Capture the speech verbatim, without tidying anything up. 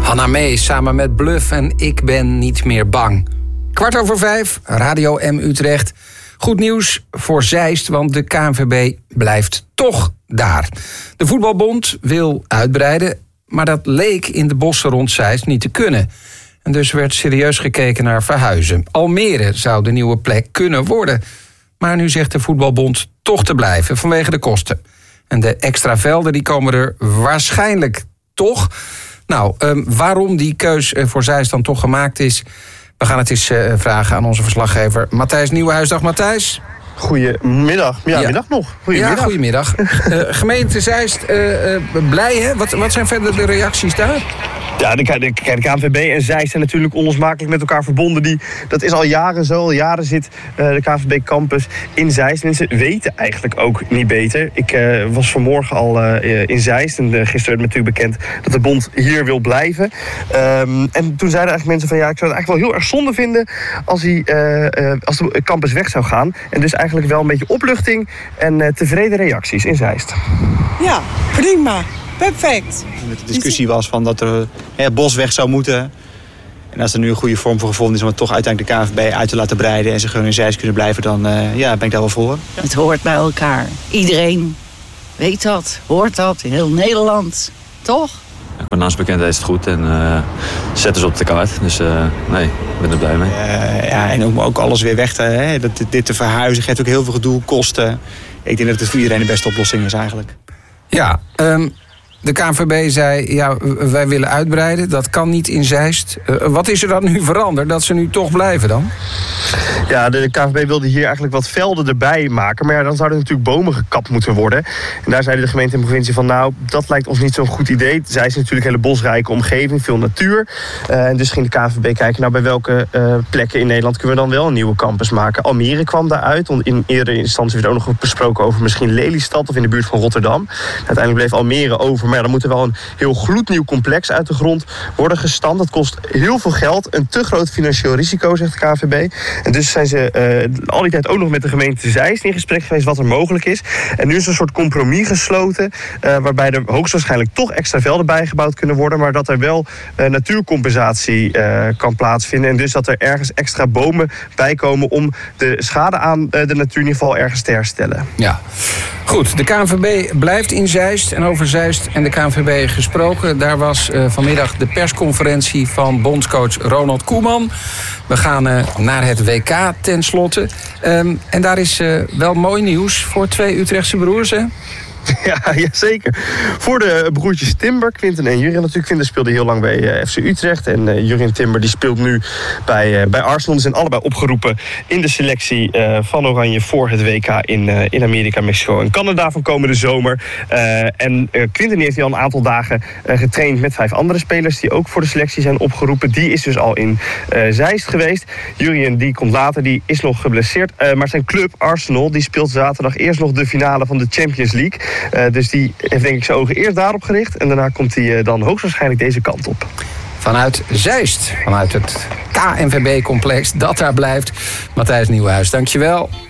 Anna Mee samen met Bluff en Ik ben niet meer bang. Kwart over vijf, Radio M Utrecht. Goed nieuws voor Zeist, want de K N V B blijft toch daar. De voetbalbond wil uitbreiden, maar dat leek in de bossen rond Zeist niet te kunnen. En dus werd serieus gekeken naar verhuizen. Almere zou de nieuwe plek kunnen worden. Maar nu zegt de voetbalbond toch te blijven vanwege de kosten. En de extra velden die komen er waarschijnlijk toch. Nou, um, waarom die keus voor Zeist dan toch gemaakt is, we gaan het eens uh, vragen aan onze verslaggever Matthijs Nieuwenhuis. Dag Matthijs. Goedemiddag. Ja, ja, middag nog. Goedemiddag. Ja, goedemiddag. uh, gemeente Zeist, uh, uh, blij hè? Wat, wat zijn verder de reacties daar? Ja, de, de, de K N V B en Zeist zijn natuurlijk onlosmakelijk met elkaar verbonden. Die, dat is al jaren zo. Al jaren zit uh, de K N V B-campus in Zeist. Mensen weten eigenlijk ook niet beter. Ik uh, was vanmorgen al uh, in Zeist. En uh, gisteren werd natuurlijk bekend dat de bond hier wil blijven. Um, en toen zeiden eigenlijk mensen van ja, ik zou het eigenlijk wel heel erg zonde vinden als, hij, uh, uh, als de campus weg zou gaan. En dus eigenlijk wel een beetje opluchting en uh, tevreden reacties in Zeist. Ja, prima. Perfect. De discussie was van dat er het bos weg zou moeten. En als er nu een goede vorm voor gevonden is om het toch uiteindelijk de K N V B uit te laten breiden en ze gewoon in Zeist kunnen blijven, dan uh, ja, ben ik daar wel voor. Ja. Het hoort bij elkaar. Iedereen weet dat, hoort dat, in heel Nederland. Toch? Mijn naamsbekendheid is het goed en uh, zetten ze op de kaart. Dus uh, nee, ik ben er blij mee. Uh, ja, en om ook alles weer weg te, hè, dat, dit te verhuizen geeft ook heel veel gedoe, kosten. Ik denk dat het voor iedereen de beste oplossing is eigenlijk. Ja, um... de K N V B zei, ja, wij willen uitbreiden. Dat kan niet in Zeist. Uh, wat is er dan nu veranderd, dat ze nu toch blijven dan? Ja, de K N V B wilde hier eigenlijk wat velden erbij maken. Maar ja, dan zouden natuurlijk bomen gekapt moeten worden. En daar zeiden de gemeente en provincie van, nou, dat lijkt ons niet zo'n goed idee. Zeist is natuurlijk een hele bosrijke omgeving, veel natuur. Uh, en dus ging de K N V B kijken, nou, bij welke uh, plekken in Nederland kunnen we dan wel een nieuwe campus maken. Almere kwam daaruit. Want in eerdere instantie werd ook nog besproken over misschien Lelystad of in de buurt van Rotterdam. Uiteindelijk bleef Almere over. Maar ja, dan moet er wel een heel gloednieuw complex uit de grond worden gestampt. Dat kost heel veel geld. Een te groot financieel risico, zegt de K N V B. En dus zijn ze uh, al die tijd ook nog met de gemeente Zeist in gesprek geweest wat er mogelijk is. En nu is er een soort compromis gesloten, Uh, waarbij er hoogstwaarschijnlijk toch extra velden bijgebouwd kunnen worden. Maar dat er wel uh, natuurcompensatie uh, kan plaatsvinden. En dus dat er ergens extra bomen bij komen om de schade aan uh, de natuur in ieder geval ergens te herstellen. Ja, goed. De K N V B blijft in Zeist. En over Zeist en de K N V B gesproken. Daar was uh, vanmiddag de persconferentie van bondscoach Ronald Koeman. We gaan uh, naar het W K tenslotte. Um, en daar is uh, wel mooi nieuws voor twee Utrechtse broers, hè? Ja, ja, zeker. Voor de broertjes Timber, Quinten en Jurjen natuurlijk. Quinten speelde heel lang bij uh, F C Utrecht. En uh, Jurjen Timber die speelt nu bij, uh, bij Arsenal. Die zijn allebei opgeroepen in de selectie uh, van Oranje voor het W K in, uh, in Amerika, Mexico en Canada van komende zomer. Uh, en uh, Quinten heeft al een aantal dagen uh, getraind met vijf andere spelers die ook voor de selectie zijn opgeroepen. Die is dus al in uh, Zeist geweest. Jurjen die komt later, die is nog geblesseerd. Uh, maar zijn club Arsenal die speelt zaterdag eerst nog de finale van de Champions League. Uh, dus die heeft denk ik zijn ogen eerst daarop gericht. En daarna komt hij uh, dan hoogstwaarschijnlijk deze kant op. Vanuit Zeist, vanuit het K N V B-complex dat daar blijft. Matthijs Nieuwenhuis, dankjewel.